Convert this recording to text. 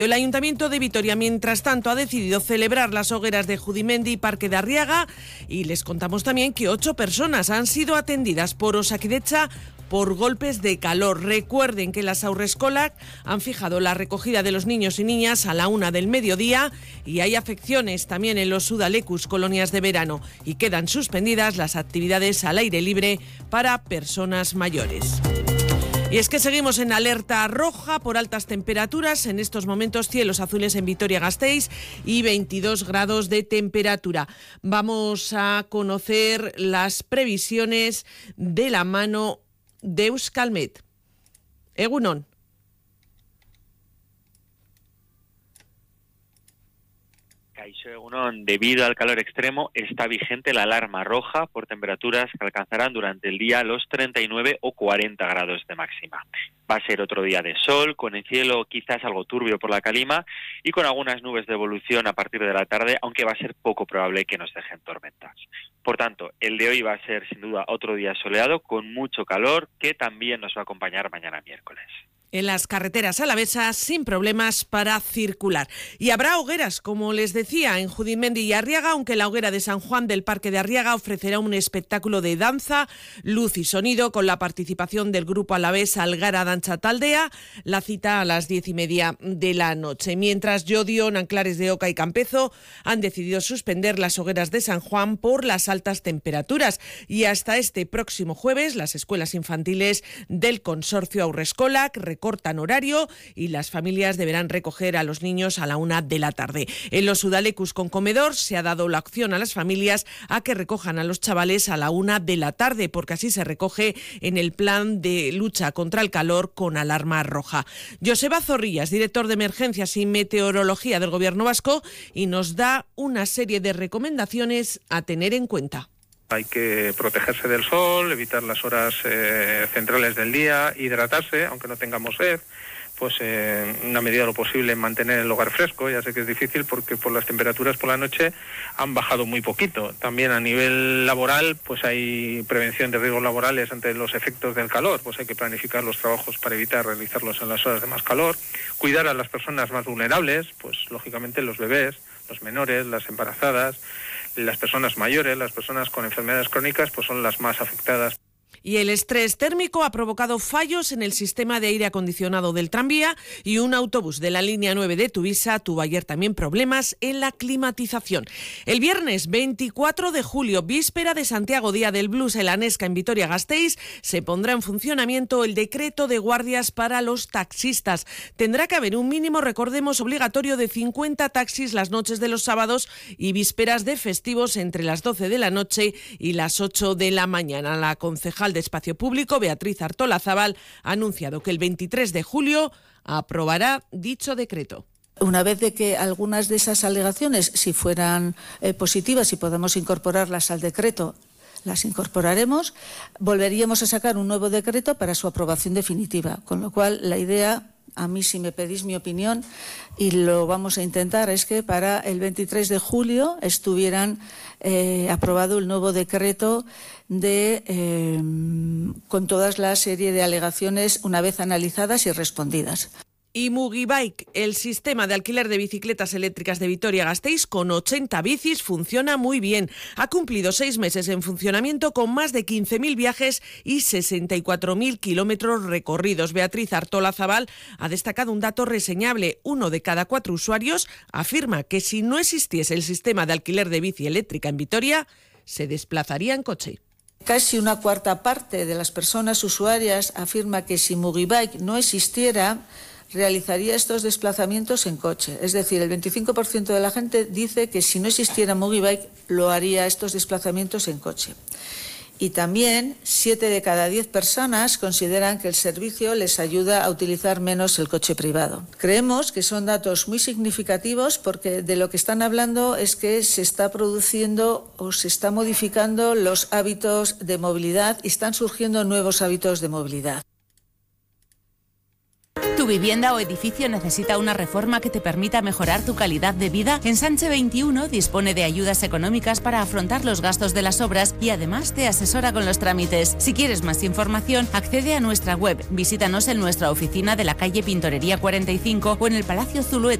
El Ayuntamiento de Vitoria, mientras tanto, ha decidido celebrar las hogueras de Judimendi y Parque de Arriaga, y les contamos también que 8 personas han sido atendidas por Osakidetza por golpes de calor. Recuerden que las haurreskolak han fijado la recogida de los niños y niñas a la 1 del mediodía y hay afecciones también en los Udalekus, colonias de verano, y quedan suspendidas las actividades al aire libre para personas mayores. Y es que seguimos en alerta roja por altas temperaturas. En estos momentos cielos azules en Vitoria-Gasteiz y 22 grados de temperatura. Vamos a conocer las previsiones de la mano de Euskalmet. Egunon. Debido al calor extremo, está vigente la alarma roja por temperaturas que alcanzarán durante el día los 39 o 40 grados de máxima. Va a ser otro día de sol, con el cielo quizás algo turbio por la calima y con algunas nubes de evolución a partir de la tarde, aunque va a ser poco probable que nos dejen tormentas. Por tanto, el de hoy va a ser sin duda otro día soleado con mucho calor que también nos va a acompañar mañana miércoles. En las carreteras alavesas sin problemas para circular. Y habrá hogueras, como les decía, en Judimendi y Arriaga, aunque la hoguera de San Juan del Parque de Arriaga ofrecerá un espectáculo de danza, luz y sonido con la participación del grupo alavés Algara Danza Taldea, la cita a las 10:30 de la noche. Mientras Llodio, Nanclares de Oca y Campezo han decidido suspender las hogueras de San Juan por las altas temperaturas. Y hasta este próximo jueves, las escuelas infantiles del consorcio Haurreskolak cortan horario y las familias deberán recoger a los niños a la 1 de la tarde. En los Udalekus con comedor se ha dado la opción a las familias a que recojan a los chavales a la 1 de la tarde, porque así se recoge en el plan de lucha contra el calor con alarma roja. Joseba Zorrillas, director de Emergencias y Meteorología del Gobierno vasco, y nos da una serie de recomendaciones a tener en cuenta. Hay que protegerse del sol, evitar las horas centrales del día, hidratarse, aunque no tengamos sed, pues en una medida de lo posible mantener el hogar fresco. Ya sé que es difícil porque por las temperaturas por la noche han bajado muy poquito. También a nivel laboral, pues hay prevención de riesgos laborales ante los efectos del calor, pues hay que planificar los trabajos para evitar realizarlos en las horas de más calor, cuidar a las personas más vulnerables, pues lógicamente los bebés, los menores, las embarazadas, las personas mayores, las personas con enfermedades crónicas, pues son las más afectadas. Y el estrés térmico ha provocado fallos en el sistema de aire acondicionado del tranvía y un autobús de la línea 9 de Tuvisa tuvo ayer también problemas en la climatización. El viernes 24 de julio, víspera de Santiago, Día del Blues en la Nesca en Vitoria-Gasteiz, se pondrá en funcionamiento el decreto de guardias para los taxistas. Tendrá que haber un mínimo, recordemos, obligatorio de 50 taxis las noches de los sábados y vísperas de festivos entre las 12 de la noche y las 8 de la mañana. La concejal de Espacio Público, Beatriz Artolazabal, ha anunciado que el 23 de julio aprobará dicho decreto. Una vez de que algunas de esas alegaciones, si fueran positivas y podemos incorporarlas al decreto, las incorporaremos, volveríamos a sacar un nuevo decreto para su aprobación definitiva. Con lo cual, la idea, a mí si me pedís mi opinión, y lo vamos a intentar, es que para el 23 de julio estuvieran aprobado el nuevo decreto con toda la serie de alegaciones una vez analizadas y respondidas. Y Mugibike, el sistema de alquiler de bicicletas eléctricas de Vitoria-Gasteiz, con 80 bicis, funciona muy bien. Ha cumplido 6 meses en funcionamiento con más de 15.000 viajes y 64.000 kilómetros recorridos. Beatriz Artolazabal ha destacado un dato reseñable. 1 de cada 4 usuarios afirma que si no existiese el sistema de alquiler de bici eléctrica en Vitoria, se desplazaría en coche. Casi una cuarta parte de las personas usuarias afirma que si Mugibike no existiera, realizaría estos desplazamientos en coche. Es decir, el 25% de la gente dice que si no existiera Mugibike, lo haría estos desplazamientos en coche. Y también 7 de cada 10 personas consideran que el servicio les ayuda a utilizar menos el coche privado. Creemos que son datos muy significativos porque de lo que están hablando es que se está produciendo o se está modificando los hábitos de movilidad y están surgiendo nuevos hábitos de movilidad. Tu vivienda o edificio necesita una reforma que te permita mejorar tu calidad de vida? Ensanche 21 dispone de ayudas económicas para afrontar los gastos de las obras y además te asesora con los trámites. Si quieres más información, accede a nuestra web, visítanos en nuestra oficina de la calle Pintorería 45 o en el Palacio Zulueta